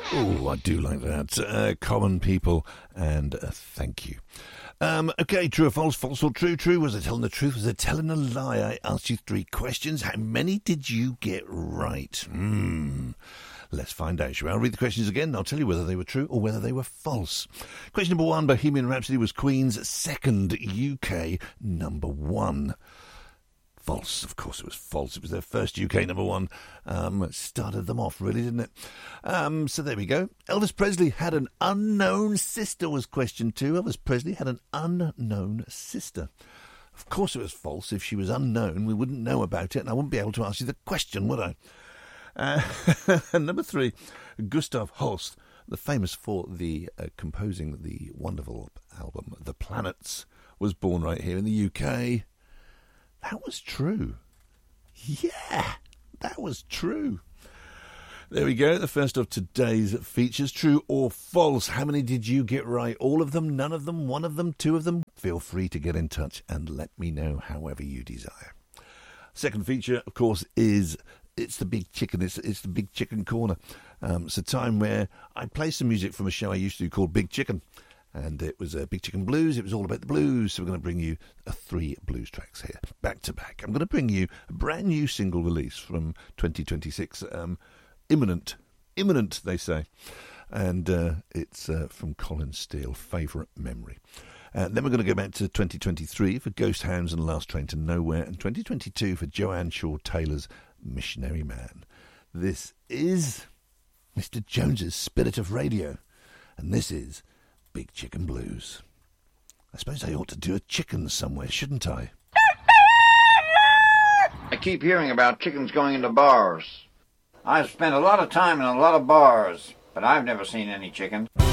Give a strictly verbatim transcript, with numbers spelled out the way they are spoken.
Oh, I do like that. Uh, common people, and uh, thank you. Um, okay, true or false, false or true, true. Was I telling the truth? Was I telling a lie? I asked you three questions. How many did you get right? Hmm. Let's find out. Shall we? I'll read the questions again and I'll tell you whether they were true or whether they were false. Question number one, Bohemian Rhapsody was Queen's second U K number one. False. Of course it was false. It was their first U K number one. Um, it started them off, really, didn't it? Um, so there we go. Elvis Presley had an unknown sister was question two. Elvis Presley had an unknown sister. Of course it was false. If she was unknown, we wouldn't know about it and I wouldn't be able to ask you the question, would I? Uh, number three, Gustav Holst, the famous for the uh, composing the wonderful album The Planets, was born right here in the U K. That was true. Yeah, that was true. There we go, the first of today's features. True or false? How many did you get right? All of them, none of them, one of them, two of them? Feel free to get in touch and let me know however you desire. Second feature, of course, is It's the Big Chicken. It's, it's the Big Chicken Corner. Um, it's a time where I play some music from a show I used to do called Big Chicken. And it was uh, Big Chicken Blues. It was all about the blues. So we're going to bring you uh, three blues tracks here, back to back. I'm going to bring you a brand new single release from twenty twenty-six. Um, imminent. Imminent, they say. And uh, it's uh, from Colin Steele, Favourite Memory. Uh, then we're going to go back to twenty twenty-three for Ghost Hounds and Last Train to Nowhere. And twenty twenty-two for Joanne Shaw Taylor's Missionary Man. This is Mister Jones's Spirit of Radio. And this is Big Chicken Blues. I suppose I ought to do a chicken somewhere, shouldn't I? I keep hearing about chickens going into bars. I've spent a lot of time in a lot of bars, but I've never seen any chicken.